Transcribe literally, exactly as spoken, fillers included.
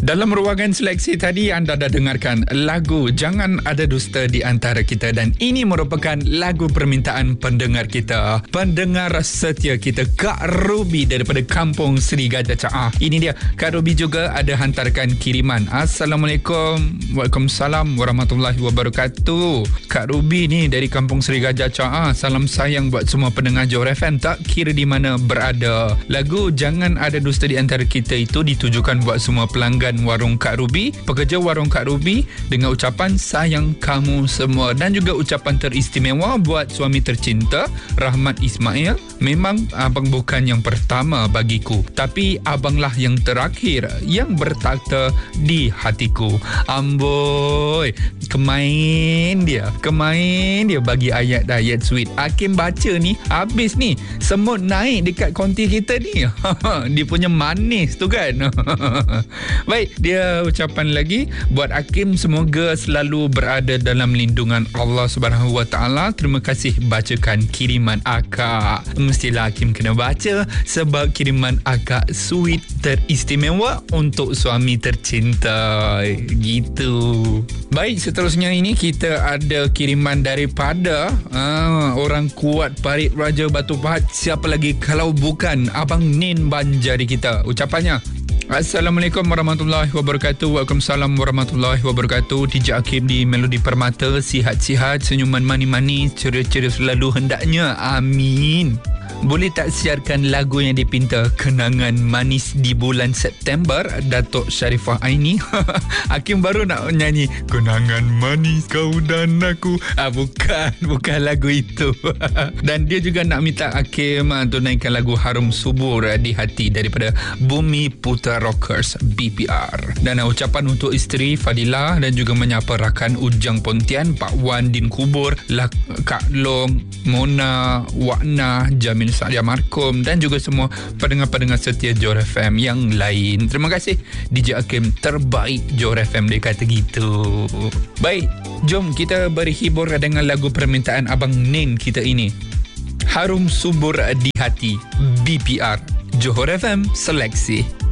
Dalam ruangan seleksi tadi anda dah dengarkan lagu Jangan Ada Dusta di Antara Kita, dan ini merupakan lagu permintaan pendengar kita, pendengar setia kita, Kak Ruby daripada Kampung Seri Gajah Caah. Ini dia, Kak Ruby juga ada hantarkan kiriman. Assalamualaikum. Waalaikumsalam warahmatullahi wabarakatuh. Kak Ruby ni dari Kampung Seri Gajah Caah. Salam sayang buat semua pendengar Johor F M tak kira di mana berada. Lagu Jangan Ada Dusta di Antara Kita itu ditujukan buat semua pelanggan warung Kak Ruby, pekerja warung Kak Ruby, dengan ucapan sayang kamu semua, dan juga ucapan teristimewa buat suami tercinta Rahmat Ismail. Memang abang bukan yang pertama bagiku, tapi abanglah yang terakhir yang bertakhta di hatiku. Amboi, kemain dia kemain dia bagi ayat-ayat sweet. Hakim baca ni habis ni semut naik dekat konti kita ni. Dia punya manis tu kan. Baik, dia ucapan lagi buat Hakim, semoga selalu berada dalam lindungan Allah Subhanahu Wa Taala. Terima kasih bacakan kiriman akak. Mestilah Hakim kena baca sebab kiriman akak sweet teristimewa untuk suami tercinta. Gitu. Baik, seterusnya ini kita ada kiriman daripada uh, orang kuat Parit Raja Batu Pahat. Siapa lagi kalau bukan Abang Nin Banjari kita. Ucapannya, Assalamualaikum warahmatullahi wabarakatuh. Waalaikumsalam warahmatullahi wabarakatuh. D J Hakim di Melodi Permata, sihat-sihat, senyuman manis-manis, ceria-ceria selalu hendaknya. Amin. Boleh tak siarkan lagu yang dipinta, Kenangan Manis di Bulan September, Datuk Sharifah Aini? Hakim baru nak nyanyi Kenangan Manis Kau dan Aku. Ah, bukan, bukan lagu itu. Dan dia juga nak minta Hakim uh, tunaikan lagu Harum Subur uh, di Hati daripada Bumi Putra Rockers B P R. Dan uh, ucapan untuk isteri Fadilah, dan juga menyapa rakan Ujang Pontian, Pak Wan Din Kubur, Lak, Kak Long, Mona, Wakna, Jamil Sadia Markom, dan juga semua pendengar-pendengar setia Johor F M yang lain. Terima kasih D J Hakim terbaik Johor F M, dia kata gitu. Baik, jom kita berhibur dengan lagu permintaan Abang Nin kita ini, Harum Subur di Hati, B P R Johor F M Seleksi.